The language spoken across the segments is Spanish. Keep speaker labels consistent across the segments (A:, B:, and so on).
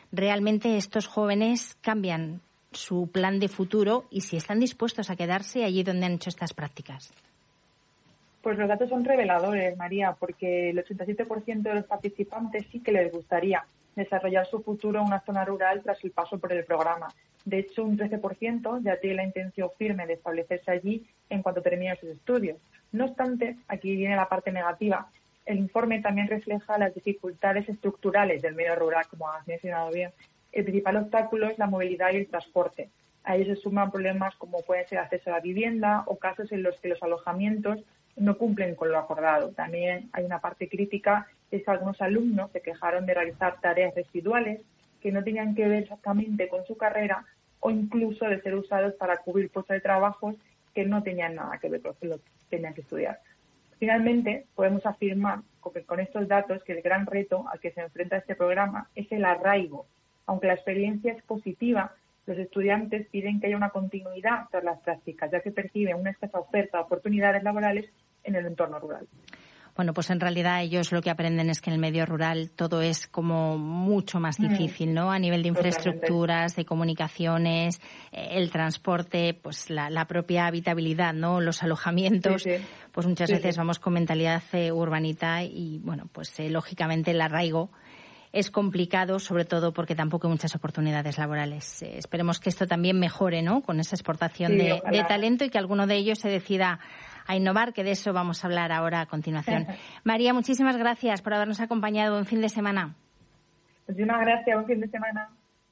A: realmente estos jóvenes cambian su plan de futuro y si están dispuestos a quedarse allí donde han hecho estas prácticas.
B: Pues los datos son reveladores, María, porque el 87% de los participantes sí que les gustaría desarrollar su futuro en una zona rural tras el paso por el programa. De hecho, un 13% ya tiene la intención firme de establecerse allí en cuanto termine sus estudios. No obstante, aquí viene la parte negativa. El informe también refleja las dificultades estructurales del medio rural, como has mencionado bien. El principal obstáculo es la movilidad y el transporte. A ello se suman problemas como puede ser acceso a la vivienda o casos en los que los alojamientos no cumplen con lo acordado. También hay una parte crítica, es que algunos alumnos se quejaron de realizar tareas residuales que no tenían que ver exactamente con su carrera o incluso de ser usados para cubrir puestos de trabajo que no tenían nada que ver con lo que tenían que estudiar. Finalmente, podemos afirmar con estos datos que el gran reto al que se enfrenta este programa es el arraigo. Aunque la experiencia es positiva, los estudiantes piden que haya una continuidad tras las prácticas, ya que perciben una escasa oferta de oportunidades laborales en el entorno rural.
A: Bueno, pues en realidad ellos lo que aprenden es que en el medio rural todo es como mucho más difícil, ¿no? A nivel de infraestructuras, de comunicaciones, el transporte, pues la propia habitabilidad, ¿no? Los alojamientos, pues muchas veces vamos con mentalidad urbanita y, bueno, pues lógicamente el arraigo es complicado, sobre todo porque tampoco hay muchas oportunidades laborales. Esperemos que esto también mejore, ¿no? Con esa exportación de talento y que alguno de ellos se decida a innovar, que de eso vamos a hablar ahora a continuación. María, muchísimas gracias por habernos acompañado. Buen fin de semana.
B: Muchísimas gracias. Buen fin de semana.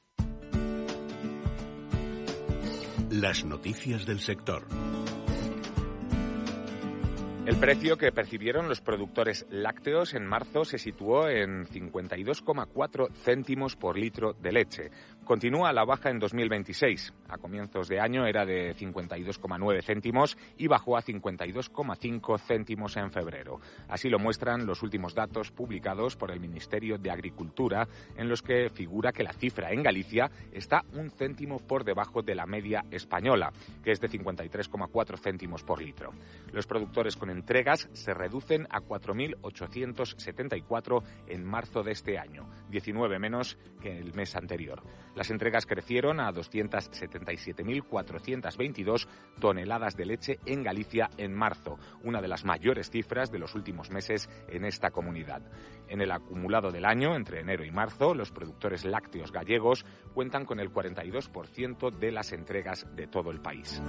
C: Las noticias del sector.
D: El precio que percibieron los productores lácteos en marzo se situó en 52,4 céntimos por litro de leche. Continúa a la baja en 2026. A comienzos de año era de 52,9 céntimos y bajó a 52,5 céntimos en febrero. Así lo muestran los últimos datos publicados por el Ministerio de Agricultura, en los que figura que la cifra en Galicia está un céntimo por debajo de la media española, que es de 53,4 céntimos por litro. Los productores con entregas se reducen a 4.874 en marzo de este año, 19 menos que el mes anterior. Las entregas crecieron a 277.422 toneladas de leche en Galicia en marzo, una de las mayores cifras de los últimos meses en esta comunidad. En el acumulado del año, entre enero y marzo, los productores lácteos gallegos cuentan con el 42% de las entregas de todo el país.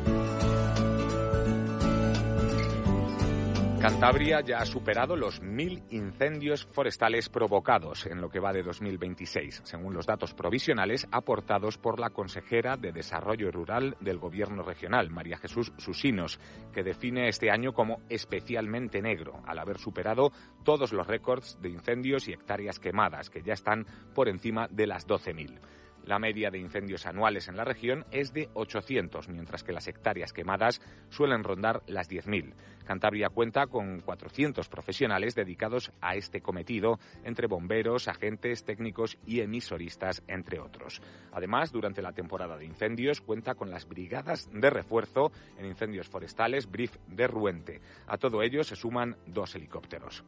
D: Cantabria ya ha superado los 1.000 incendios forestales provocados en lo que va de 2026, según los datos provisionales aportados por la consejera de Desarrollo Rural del Gobierno regional, María Jesús Susinos, que define este año como especialmente negro, al haber superado todos los récords de incendios y hectáreas quemadas, que ya están por encima de las 12.000. La media de incendios anuales en la región es de 800, mientras que las hectáreas quemadas suelen rondar las 10.000. Cantabria cuenta con 400 profesionales dedicados a este cometido, entre bomberos, agentes, técnicos y emisoristas, entre otros. Además, durante la temporada de incendios cuenta con las brigadas de refuerzo en incendios forestales BRIF de Ruente. A todo ello se suman 2 helicópteros.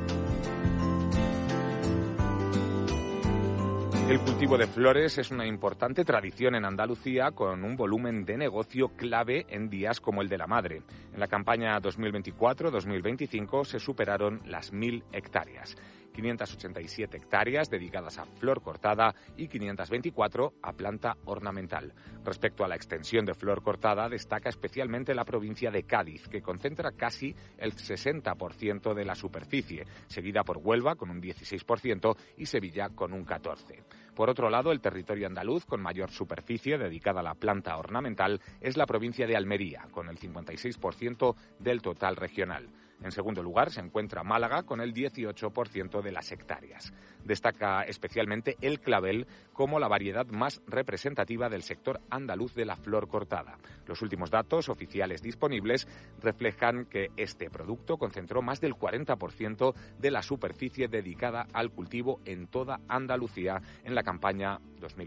D: El cultivo de flores es una importante tradición en Andalucía con un volumen de negocio clave en días como el de la Madre. En la campaña 2024-2025 se superaron las 1.000 hectáreas. 587 hectáreas dedicadas a flor cortada y 524 a planta ornamental. Respecto a la extensión de flor cortada, destaca especialmente la provincia de Cádiz, que concentra casi el 60% de la superficie, seguida por Huelva con un 16% y Sevilla con un 14%. Por otro lado, el territorio andaluz con mayor superficie dedicada a la planta ornamental es la provincia de Almería, con el 56% del total regional. En segundo lugar se encuentra Málaga con el 18% de las hectáreas. Destaca especialmente el clavel como la variedad más representativa del sector andaluz de la flor cortada. Los últimos datos oficiales disponibles reflejan que este producto concentró más del 40% de la superficie dedicada al cultivo en toda Andalucía en la campaña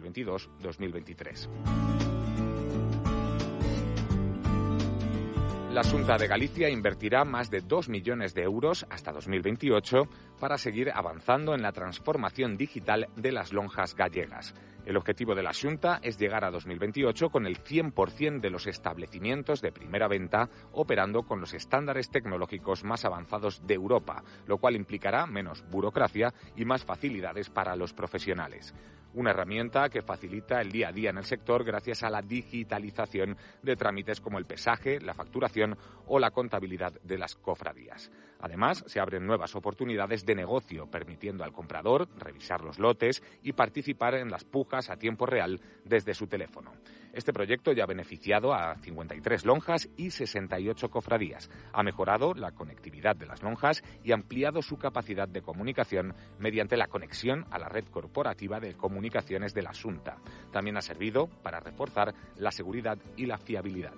D: 2022-2023. La Xunta de Galicia invertirá más de 2 millones de euros hasta 2028 para seguir avanzando en la transformación digital de las lonjas gallegas. El objetivo de la Xunta es llegar a 2028 con el 100% de los establecimientos de primera venta operando con los estándares tecnológicos más avanzados de Europa, lo cual implicará menos burocracia y más facilidades para los profesionales. Una herramienta que facilita el día a día en el sector gracias a la digitalización de trámites como el pesaje, la facturación o la contabilidad de las cofradías. Además, se abren nuevas oportunidades de negocio, permitiendo al comprador revisar los lotes y participar en las pujas a tiempo real desde su teléfono. Este proyecto ya ha beneficiado a 53 lonjas y 68 cofradías. Ha mejorado la conectividad de las lonjas y ampliado su capacidad de comunicación mediante la conexión a la red corporativa de comunicaciones de la Xunta. También ha servido para reforzar la seguridad y la fiabilidad.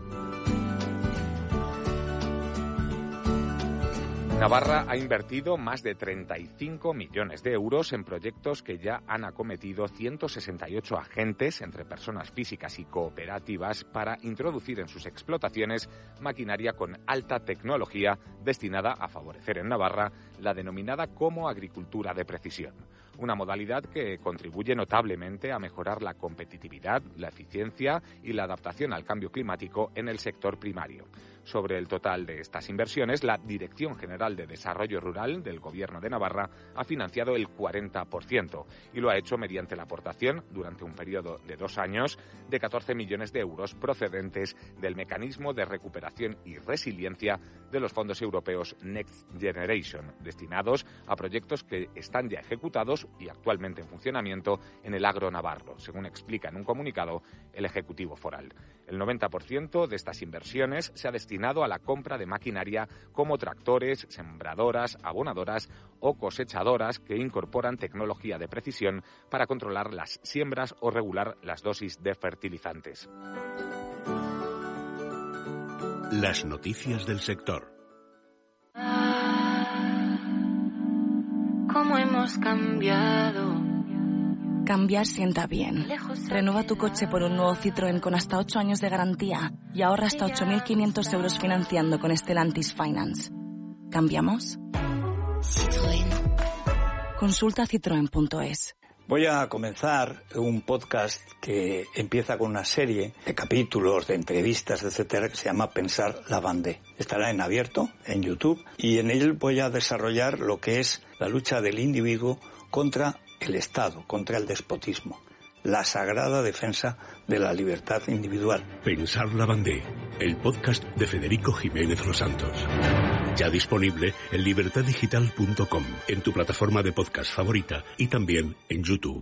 D: Navarra ha invertido más de 35 millones de euros en proyectos que ya han acometido 168 agentes entre personas físicas y cooperativas para introducir en sus explotaciones maquinaria con alta tecnología destinada a favorecer en Navarra la denominada como agricultura de precisión. Una modalidad que contribuye notablemente a mejorar la competitividad, la eficiencia y la adaptación al cambio climático en el sector primario. Sobre el total de estas inversiones, la Dirección General de Desarrollo Rural del Gobierno de Navarra ha financiado el 40% y lo ha hecho mediante la aportación, durante un periodo de 2 años, de 14 millones de euros procedentes del Mecanismo de Recuperación y Resiliencia de los fondos europeos Next Generation, destinados a proyectos que están ya ejecutados y actualmente en funcionamiento en el agro navarro, según explica en un comunicado el Ejecutivo Foral. El 90% de estas inversiones se ha destinado a la compra de maquinaria como tractores, sembradoras, abonadoras o cosechadoras que incorporan tecnología de precisión para controlar las siembras o regular las dosis de fertilizantes.
C: Las noticias del sector.
E: ¿Cómo hemos cambiado?
F: Cambiar sienta bien. Renueva tu coche por un nuevo Citroën con hasta 8 años de garantía y ahorra hasta 8.500 euros financiando con Stellantis Finance. ¿Cambiamos?
E: Citroën.
F: Consulta citroen.es.
G: Voy a comenzar un podcast que empieza con una serie de capítulos, de entrevistas, etcétera, que se llama Pensar la Vendée. Estará en abierto, en YouTube, y en él voy a desarrollar lo que es la lucha del individuo contra el Estado, contra el despotismo, la sagrada defensa de la libertad individual.
C: Pensar la Vendée, el podcast de Federico Jiménez Los Santos. Ya disponible en libertaddigital.com, en tu plataforma de podcast favorita y también en YouTube.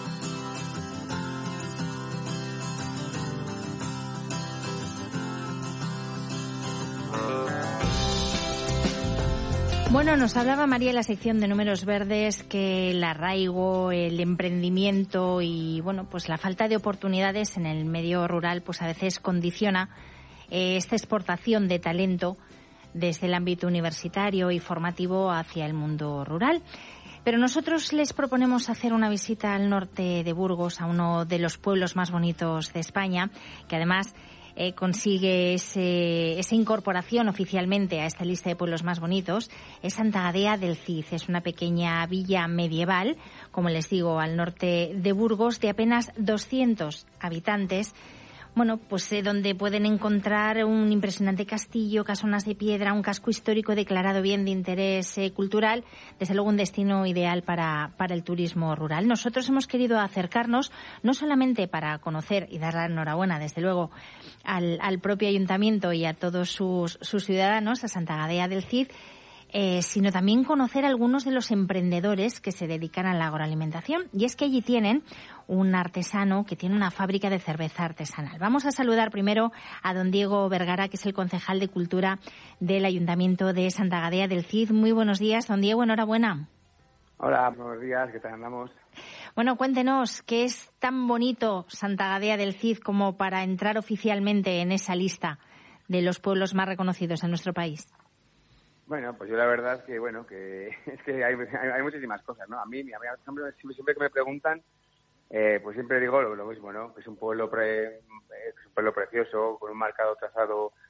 A: Bueno, nos hablaba María en la sección de números verdes que el arraigo, el emprendimiento y bueno, pues la falta de oportunidades en el medio rural pues a veces condiciona esta exportación de talento desde el ámbito universitario y formativo hacia el mundo rural. Pero nosotros les proponemos hacer una visita al norte de Burgos, a uno de los pueblos más bonitos de España, que además consigue esa incorporación oficialmente a esta lista de pueblos más bonitos. Es Santa Gadea del Cid. Es una pequeña villa medieval, como les digo, al norte de Burgos, de apenas 200 habitantes. Bueno, pues donde pueden encontrar un impresionante castillo, casonas de piedra, un casco histórico declarado bien de interés cultural, desde luego un destino ideal para el turismo rural. Nosotros hemos querido acercarnos no solamente para conocer y dar la enhorabuena, desde luego, al propio ayuntamiento y a todos sus ciudadanos, a Santa Gadea del Cid, sino también conocer a algunos de los emprendedores que se dedican a la agroalimentación. Y es que allí tienen un artesano que tiene una fábrica de cerveza artesanal. Vamos a saludar primero a don Diego Vergara, que es el concejal de Cultura del Ayuntamiento de Santa Gadea del Cid. Muy buenos días, don Diego, enhorabuena.
H: Hola, buenos días, ¿qué tal andamos?
A: Bueno, cuéntenos, ¿qué es tan bonito Santa Gadea del Cid como para entrar oficialmente en esa lista de los pueblos más reconocidos en nuestro país?
H: Bueno, pues yo la verdad que, bueno, que es que hay muchísimas cosas, ¿no? A mí, por ejemplo, siempre que me preguntan, pues siempre digo lo mismo, ¿no? Es un pueblo precioso, con un marcado trazado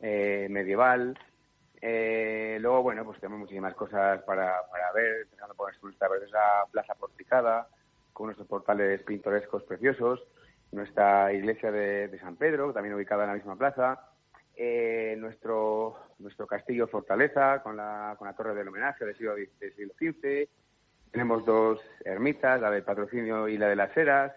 H: medieval. Luego, bueno, pues tenemos muchísimas cosas para ver, empezando por nuestra preciosa plaza porticada, con nuestros portales pintorescos preciosos, nuestra iglesia de San Pedro, también ubicada en la misma plaza, nuestro castillo fortaleza, con la torre del homenaje del siglo XV. Tenemos 2 ermitas, la del Patrocinio y la de las Heras,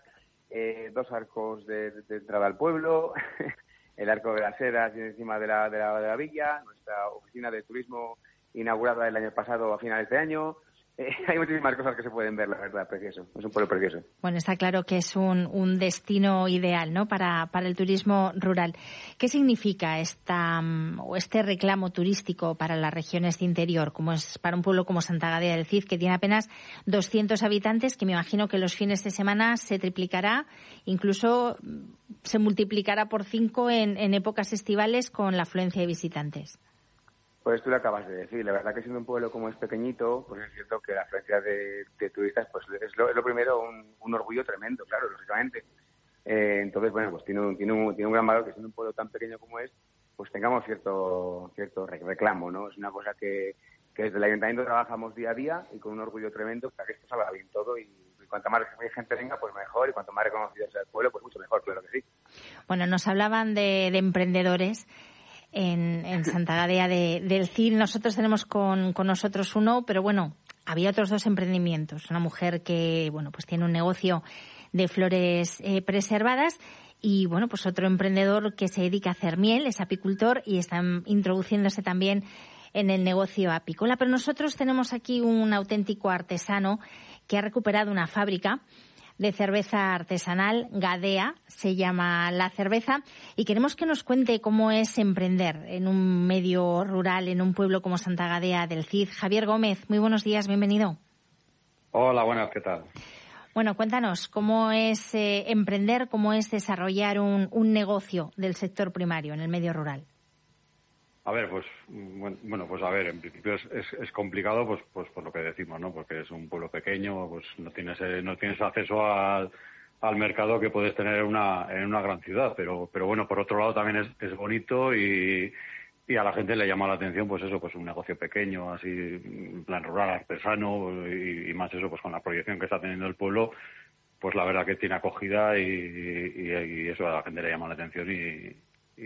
H: 2 arcos de entrada al pueblo, el arco de las Heras y encima de la villa, nuestra oficina de turismo inaugurada el año pasado a finales de año. Hay muchísimas cosas que se pueden ver, la verdad, precioso. Es un pueblo precioso.
A: Bueno, está claro que es un destino ideal, ¿no?, para el turismo rural. ¿Qué significa este reclamo turístico para las regiones de interior, como es para un pueblo como Santa Gadea del Cid, que tiene apenas 200 habitantes, que me imagino que los fines de semana se triplicará, incluso se multiplicará por 5 en épocas estivales con la afluencia de visitantes?
H: Pues tú lo acabas de decir, la verdad que siendo un pueblo como es pequeñito, pues es cierto que la afluencia de turistas pues es lo primero un orgullo tremendo, claro, lógicamente. Entonces, bueno, pues tiene un gran valor que siendo un pueblo tan pequeño como es, pues tengamos cierto reclamo, ¿no? Es una cosa que desde el Ayuntamiento trabajamos día a día y con un orgullo tremendo para que esto salga bien todo y cuanto más gente venga, pues mejor, y cuanto más reconocido sea el pueblo, pues mucho mejor, claro que sí.
A: Bueno, nos hablaban de emprendedores en Santa Gadea del Cid. Nosotros tenemos con nosotros uno, pero bueno, había otros 2 emprendimientos. Una mujer que, bueno, pues tiene un negocio de flores preservadas y, bueno, pues otro emprendedor que se dedica a hacer miel, es apicultor y está introduciéndose también en el negocio apícola. Pero nosotros tenemos aquí un auténtico artesano que ha recuperado una fábrica de cerveza artesanal, Gadea se llama la cerveza, y queremos que nos cuente cómo es emprender en un medio rural, en un pueblo como Santa Gadea del Cid. Javier Gómez, muy buenos días, bienvenido.
I: Hola, buenas, ¿qué tal?
A: Bueno, cuéntanos, ¿cómo es emprender, cómo es desarrollar un negocio del sector primario en el medio rural?
I: A ver, pues bueno, pues a ver, en principio es complicado, pues por lo que decimos, ¿no? Porque es un pueblo pequeño, pues no tienes acceso al mercado que puedes tener en una gran ciudad, pero bueno, por otro lado también es bonito y a la gente le llama la atención, pues eso, pues un negocio pequeño, así en plan rural, artesano y más eso, pues con la proyección que está teniendo el pueblo, pues la verdad que tiene acogida y eso a la gente le llama la atención y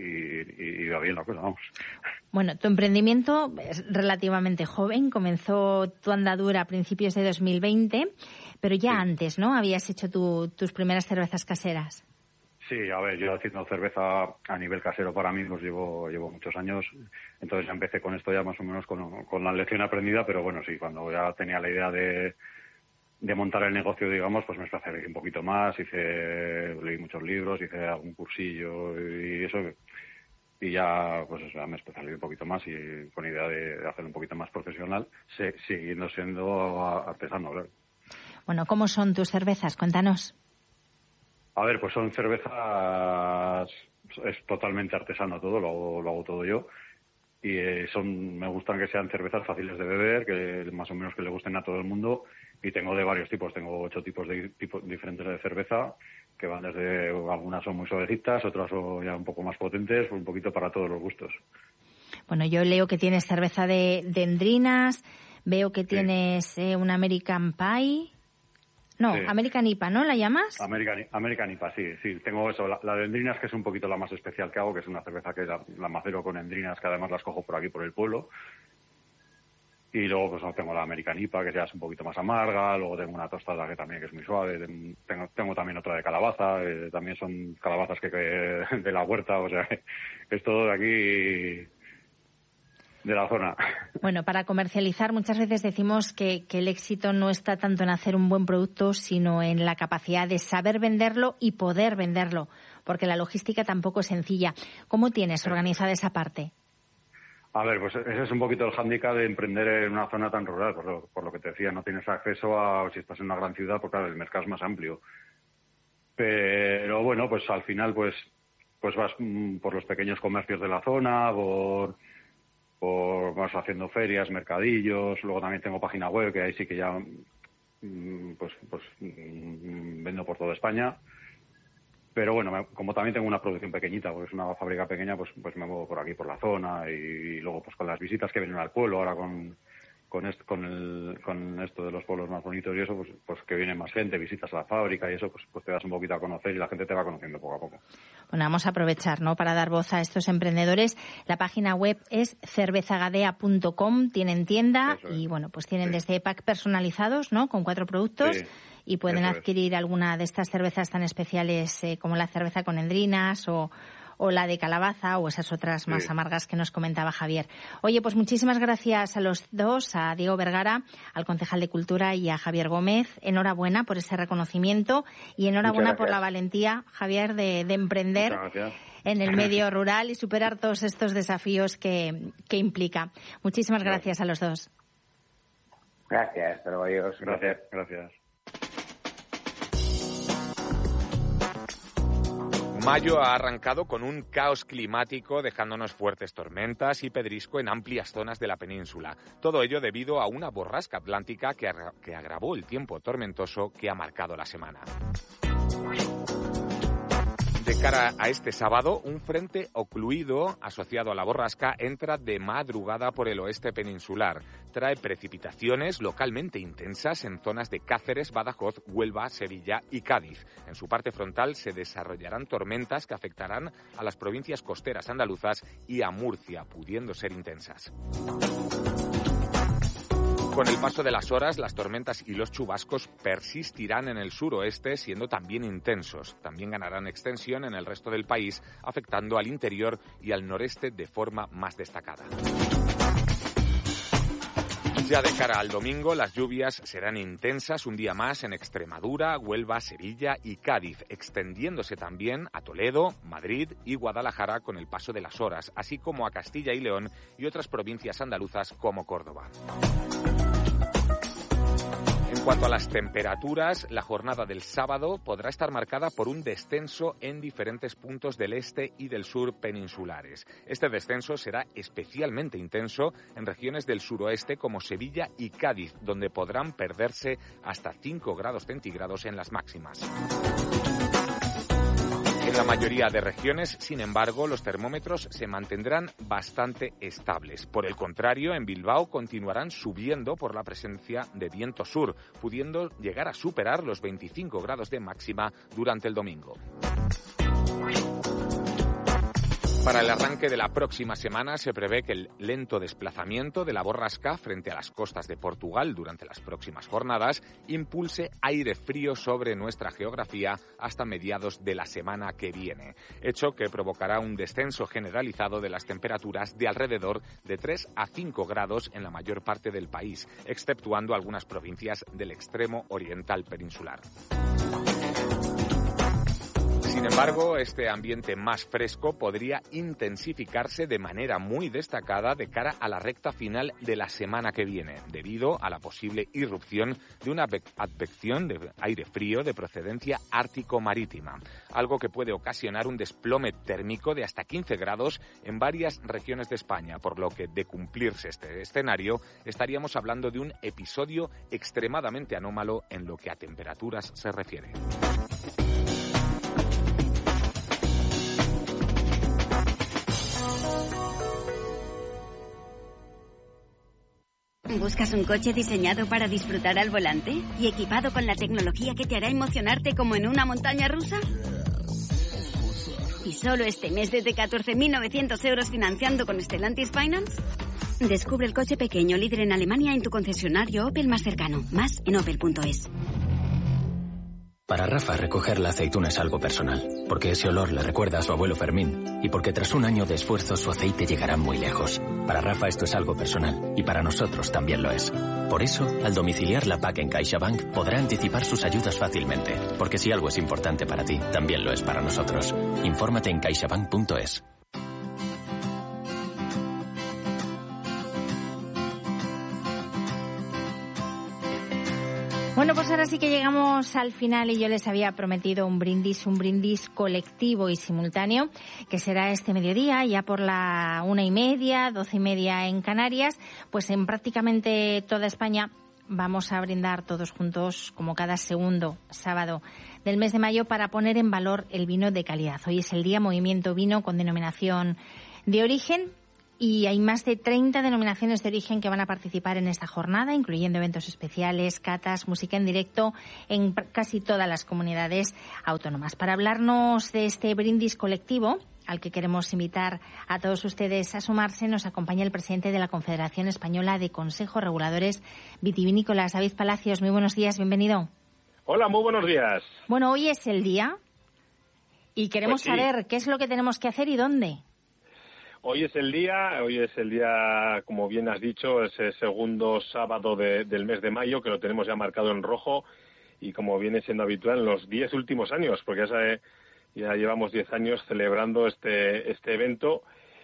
I: va bien la cosa, vamos.
A: Bueno, tu emprendimiento es relativamente joven, comenzó tu andadura a principios de 2020, pero ya antes, ¿no?, habías hecho tus primeras cervezas caseras.
I: Sí, a ver, yo haciendo cerveza a nivel casero para mí pues llevo muchos años, entonces ya empecé con esto ya más o menos con la lección aprendida, pero bueno, sí, cuando ya tenía la idea de montar el negocio, digamos, pues me especialicé un poquito más, leí muchos libros, hice algún cursillo y eso, y ya pues eso, me especialicé un poquito más y con idea de hacerlo un poquito más profesional, siguiendo siendo artesano, claro.
A: Bueno, ¿cómo son tus cervezas? Cuéntanos.
I: A ver, pues son cervezas, es totalmente artesano todo, lo hago todo yo. Y me gustan que sean cervezas fáciles de beber, que más o menos que le gusten a todo el mundo. Y tengo de varios tipos, tengo 8 tipos diferentes de cerveza, que van desde, algunas son muy suavecitas, otras son ya un poco más potentes, un poquito para todos los gustos. Bueno, yo leo que tienes cerveza de endrinas, veo que tienes un American Pie. No, sí. American IPA, ¿no la llamas? American IPA, sí. Tengo eso, la de endrinas, que es un poquito la más especial que hago, que es una cerveza que la macero con endrinas, que además las cojo por aquí, por el pueblo. Y luego pues tengo la American IPA, que ya es un poquito más amarga. Luego tengo una tostada que también que es muy suave. Tengo también otra de calabaza. También son calabazas que de la huerta. O sea, es todo de aquí, de la zona. Bueno, para comercializar muchas veces decimos que el éxito no está tanto en hacer un buen producto, sino en la capacidad de saber venderlo y poder venderlo, porque la logística tampoco es sencilla. ¿Cómo tienes organizada esa parte? A ver, pues ese es un poquito el hándicap de emprender en una zona tan rural, por lo que te decía, no tienes acceso si estás en una gran ciudad, porque claro, el mercado es más amplio. Pero bueno, pues al final pues vas por los pequeños comercios de la zona, vas haciendo ferias, mercadillos. Luego también tengo página web, que ahí sí que ya vendo por toda España. Pero bueno, como también tengo una producción pequeñita, porque es una fábrica pequeña, pues me muevo por aquí, por la zona, y luego pues con las visitas que vienen al pueblo, ahora con esto de los pueblos más bonitos y eso, pues que viene más gente, visitas a la fábrica y eso, pues te das un poquito a conocer y la gente te va conociendo poco a poco.
A: Bueno, vamos a aprovechar, ¿no?, para dar voz a estos emprendedores. La página web es cervezagadea.com, tienen tienda y bueno, pues tienen desde pack personalizados, ¿no?, con 4 productos. Sí. Y pueden adquirir alguna de estas cervezas tan especiales como la cerveza con endrinas o la de calabaza o esas otras más amargas que nos comentaba Javier. Oye, pues muchísimas gracias a los dos, a Diego Vergara, al concejal de Cultura, y a Javier Gómez. Enhorabuena por ese reconocimiento y enhorabuena por la valentía, Javier, de emprender en el medio rural y superar todos estos desafíos que implica. Muchísimas gracias a los dos.
H: Gracias, hasta luego, adiós.
I: Gracias.
D: Mayo ha arrancado con un caos climático, dejándonos fuertes tormentas y pedrisco en amplias zonas de la península. Todo ello debido a una borrasca atlántica que agravó el tiempo tormentoso que ha marcado la semana. De cara a este sábado, un frente ocluido asociado a la borrasca entra de madrugada por el oeste peninsular. Trae precipitaciones localmente intensas en zonas de Cáceres, Badajoz, Huelva, Sevilla y Cádiz. En su parte frontal se desarrollarán tormentas que afectarán a las provincias costeras andaluzas y a Murcia, pudiendo ser intensas. Con el paso de las horas, las tormentas y los chubascos persistirán en el suroeste, siendo también intensos. También ganarán extensión en el resto del país, afectando al interior y al noreste de forma más destacada. Ya de cara al domingo, las lluvias serán intensas un día más en Extremadura, Huelva, Sevilla y Cádiz, extendiéndose también a Toledo, Madrid y Guadalajara con el paso de las horas, así como a Castilla y León y otras provincias andaluzas como Córdoba. En cuanto a las temperaturas, la jornada del sábado podrá estar marcada por un descenso en diferentes puntos del este y del sur peninsulares. Este descenso será especialmente intenso en regiones del suroeste como Sevilla y Cádiz, donde podrán perderse hasta 5 grados centígrados en las máximas. En la mayoría de regiones, sin embargo, los termómetros se mantendrán bastante estables. Por el contrario, en Bilbao continuarán subiendo por la presencia de viento sur, pudiendo llegar a superar los 25 grados de máxima durante el domingo. Para el arranque de la próxima semana se prevé que el lento desplazamiento de la borrasca frente a las costas de Portugal durante las próximas jornadas impulse aire frío sobre nuestra geografía hasta mediados de la semana que viene, hecho que provocará un descenso generalizado de las temperaturas de alrededor de 3 a 5 grados en la mayor parte del país, exceptuando algunas provincias del extremo oriental peninsular. Sin embargo, este ambiente más fresco podría intensificarse de manera muy destacada de cara a la recta final de la semana que viene, debido a la posible irrupción de una advección de aire frío de procedencia ártico-marítima, algo que puede ocasionar un desplome térmico de hasta 15 grados en varias regiones de España, por lo que, de cumplirse este escenario, estaríamos hablando de un episodio extremadamente anómalo en lo que a temperaturas se refiere.
J: ¿Buscas un coche diseñado para disfrutar al volante y equipado con la tecnología que te hará emocionarte como en una montaña rusa? ¿Y solo este mes desde 14.900 euros financiando con Stellantis Finance? Descubre el coche pequeño líder en Alemania en tu concesionario Opel más cercano. Más en opel.es.
K: Para Rafa, recoger la aceituna es algo personal, porque ese olor le recuerda a su abuelo Fermín, y porque tras un año de esfuerzo su aceite llegará muy lejos. Para Rafa esto es algo personal, y para nosotros también lo es. Por eso, al domiciliar la PAC en CaixaBank, podrá anticipar sus ayudas fácilmente, porque si algo es importante para ti, también lo es para nosotros. Infórmate en caixabank.es.
A: Bueno, pues ahora sí que llegamos al final y yo les había prometido un brindis colectivo y simultáneo, que será este mediodía, ya por la 1:30, 12:30 en Canarias, pues en prácticamente toda España vamos a brindar todos juntos, como cada segundo sábado del mes de mayo, para poner en valor el vino de calidad. Hoy es el Día Movimiento Vino con Denominación de Origen y hay más de 30 denominaciones de origen que van a participar en esta jornada, incluyendo eventos especiales, catas, música en directo en casi todas las comunidades autónomas. Para hablarnos de este brindis colectivo, al que queremos invitar a todos ustedes a sumarse, nos acompaña el presidente de la Confederación Española de Consejos Reguladores Vitivinícolas, David Palacios. Muy buenos días, bienvenido.
L: Hola, muy buenos días.
A: Bueno, hoy es el día y queremos saber qué es lo que tenemos que hacer y dónde.
L: Hoy es el día, como bien has dicho, es el segundo sábado del mes de mayo, que lo tenemos ya marcado en rojo, y como viene siendo habitual en los 10 últimos años, porque ya llevamos 10 años celebrando este evento,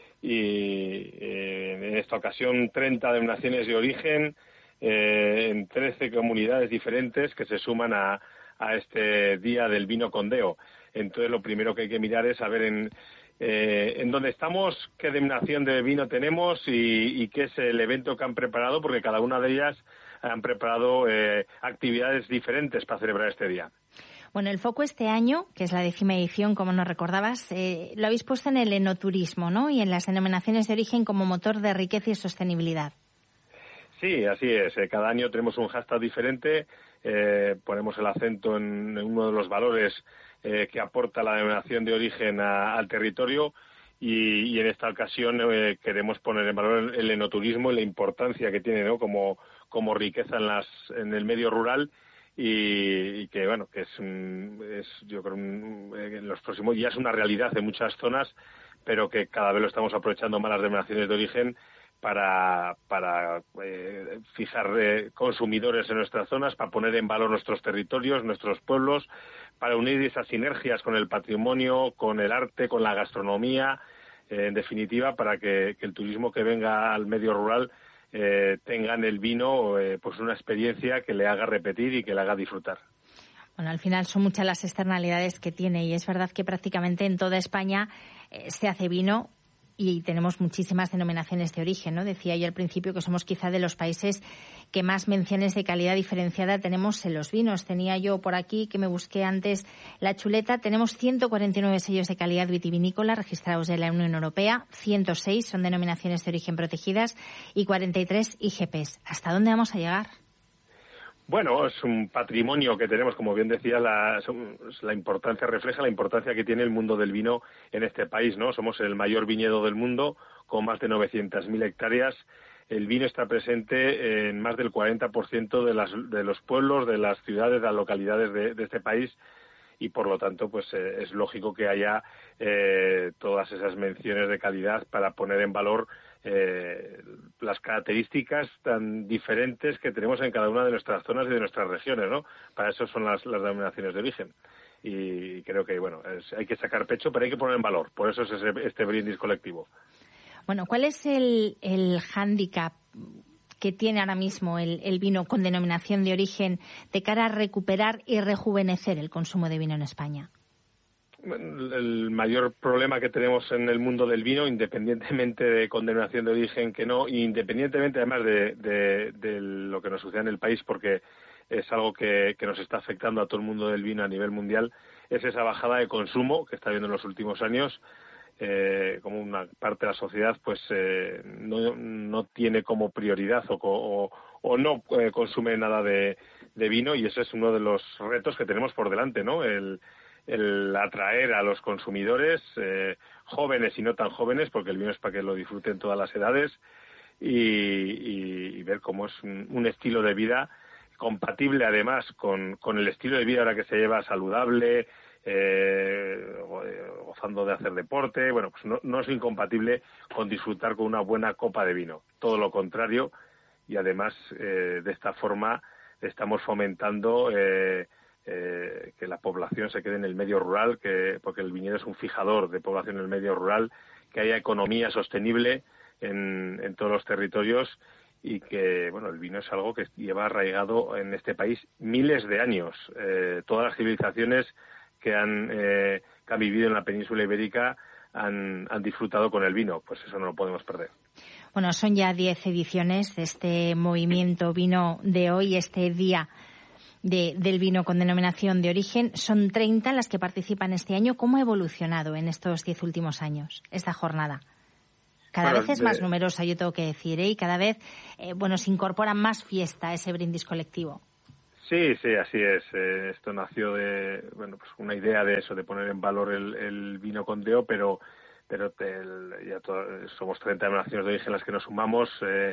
L: y en esta ocasión 30 denominaciones de origen en 13 comunidades diferentes que se suman a este Día del Vino Condeo. Entonces lo primero que hay que mirar es saber en dónde estamos, qué denominación de vino tenemos y qué es el evento que han preparado, porque cada una de ellas han preparado actividades diferentes para celebrar este día.
A: Bueno, el foco este año, que es la 10ª edición, como nos recordabas, lo habéis puesto en el enoturismo, ¿no? Y en las denominaciones de origen como motor de riqueza y sostenibilidad. Sí, así es. Cada año tenemos un hashtag diferente, ponemos el acento en uno de los valores que aporta la denominación de origen al territorio y en esta ocasión queremos poner en valor el enoturismo y la importancia que tiene, ¿no? como riqueza en el medio rural y que bueno, que es yo creo en los próximos ya es una realidad en muchas zonas, pero que cada vez lo estamos aprovechando más las denominaciones de origen para fijar consumidores en nuestras zonas, para poner en valor nuestros territorios, nuestros pueblos, para unir esas sinergias con el patrimonio, con el arte, con la gastronomía, en definitiva, para que el turismo que venga al medio rural tenga en el vino pues una experiencia que le haga repetir y que le haga disfrutar. Bueno, al final son muchas las externalidades que tiene y es verdad que prácticamente en toda España se hace vino y tenemos muchísimas denominaciones de origen, ¿no? Decía yo al principio que somos quizá de los países que más menciones de calidad diferenciada tenemos en los vinos. Tenía yo por aquí, que me busqué antes, la chuleta. Tenemos 149 sellos de calidad vitivinícola registrados en la Unión Europea, 106 son denominaciones de origen protegidas y 43 IGPs. ¿Hasta dónde vamos a llegar? Bueno, es un patrimonio que tenemos, como bien decía, refleja la importancia que tiene el mundo del vino en este país, ¿no? Somos el mayor viñedo del mundo, con más de 900.000 hectáreas. El vino está presente en más del 40% de los pueblos, de las ciudades, de las localidades de este país, y por lo tanto, pues es lógico que haya todas esas menciones de calidad para poner en valor las características tan diferentes que tenemos en cada una de nuestras zonas y de nuestras regiones, ¿no? Para eso son las denominaciones de origen. Y creo que, bueno, hay que sacar pecho, pero hay que poner en valor. Por eso es este brindis colectivo. Bueno, ¿cuál es el hándicap que tiene ahora mismo el vino con denominación de origen de cara a recuperar y rejuvenecer el consumo de vino en España? El mayor problema que tenemos en el mundo del vino, independientemente de con denominación de origen que no, independientemente además de lo que nos sucede en el país, porque es algo que nos está afectando a todo el mundo del vino a nivel mundial, es esa bajada de consumo que está habiendo en los últimos años. Como una parte de la sociedad pues no tiene como prioridad o no consume nada de vino, y ese es uno de los retos que tenemos por delante, ¿no? El atraer a los consumidores jóvenes y no tan jóvenes, porque el vino es para que lo disfruten todas las edades, y ver cómo es un estilo de vida compatible además con el estilo de vida ahora que se lleva saludable, gozando de hacer deporte. Bueno, pues no es incompatible con disfrutar con una buena copa de vino, todo lo contrario, y además de esta forma estamos fomentando que la población se quede en el medio rural, porque el viñedo es un fijador de población en el medio rural, que haya economía sostenible en todos los territorios, y que bueno, el vino es algo que lleva arraigado en este país miles de años. Todas las civilizaciones que han vivido en la península ibérica han disfrutado con el vino, pues eso no lo podemos perder. Bueno, son ya 10 ediciones de este movimiento Vino de Hoy, este día del vino con denominación de origen. Son 30 las que participan este año. ¿Cómo ha evolucionado en estos 10 últimos años esta jornada? Cada vez es más numerosa, yo tengo que decir, y cada vez se incorpora más fiesta a ese brindis colectivo. Sí, así es. Esto nació de una idea de eso, de poner en valor el vino con DO, pero somos 30 denominaciones de origen las que nos sumamos.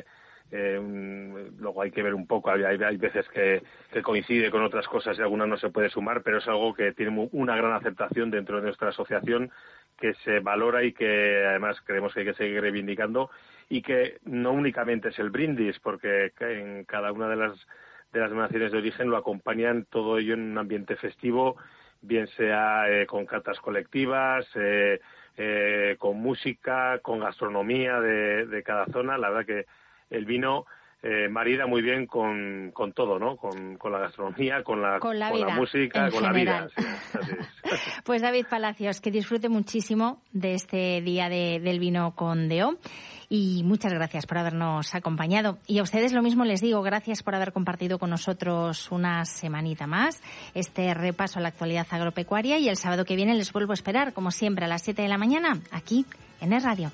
A: Luego hay que ver un poco, hay veces que coincide con otras cosas y algunas no se puede sumar, pero es algo que tiene una gran aceptación dentro de nuestra asociación, que se valora y que además creemos que hay que seguir reivindicando, y que no únicamente es el brindis, porque en cada una de las denominaciones de origen lo acompañan todo ello en un ambiente festivo, bien sea con catas colectivas, con música, con gastronomía de cada zona. La verdad que el vino marida muy bien con todo, ¿no? Con la gastronomía, con la música, con general. La vida. Sí, así es. Pues David Palacios, que disfrute muchísimo de este día del vino con DO, y muchas gracias por habernos acompañado. Y a ustedes lo mismo les digo, gracias por haber compartido con nosotros una semanita más este repaso a la actualidad agropecuaria, y el sábado que viene les vuelvo a esperar, como siempre, a las 7 de la mañana, aquí en Es Radio.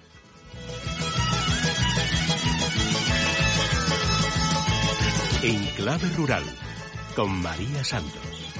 C: En Clave Rural, con María Santos.